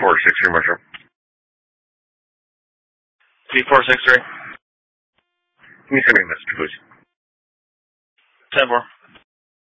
463, Marshal. 3463. Can you send me a message, please? 10-4.